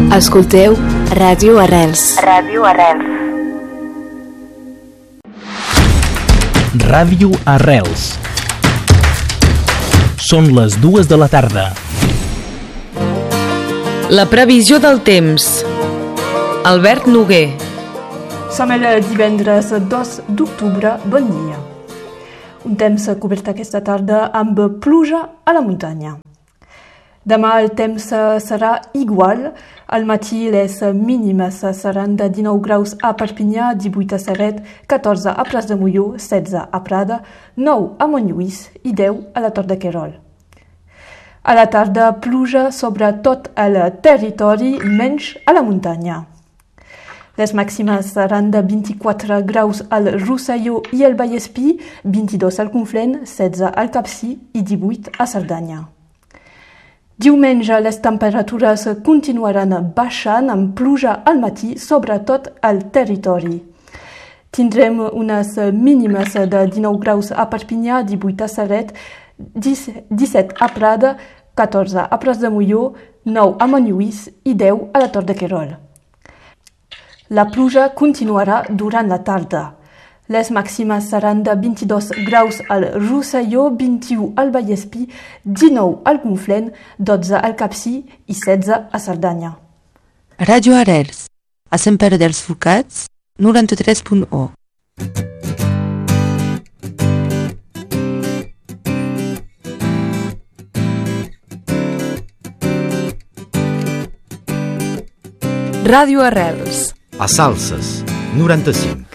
Escolteu Ràdio Arrels. Ràdio Arrels. Ràdio Arrels. Són les 2 de la tarda. La previsió del temps. Albert Noguer. Som el divendres 2 d'octubre. Bon dia. Un temps cobert aquesta tarda amb pluja a la muntanya. Demà el temps serà igual. Al matí les mínimes seran de 19 graus a Perpinyà, 18 a Serret, 14 a Pras de Molló, 16 a Prada, 9 a Montlluís i 10 a la Tor de Querol. A la tarda, pluja sobre tot el territori, menys a la muntanya. Les màximes seran de 24 graus al Rosselló i el Vallespí, 22 al Conflent, 16 al Capcir i 18 a Cerdanya. Diumenge les temperatures continuaran baixant amb pluja al matí sobre tot el territori. Tindrem unes mínimes de 19 graus a Perpinyà, 18 a Serret, 17 a Prada, 14 a Pras de Molló, 9 a Montlluís i 10 a la Tor de Querol. La pluja continuarà durant la tarda. Les màximes seran de 22 graus al Rosselló, 21 al Vallespí, 19 al Conflent, 12 al Capcir i 16 a Cerdanya. Ràdio Arrels, a Sant Pere dels Forcats, 93.1. Ràdio Arrels. A Salses, 95.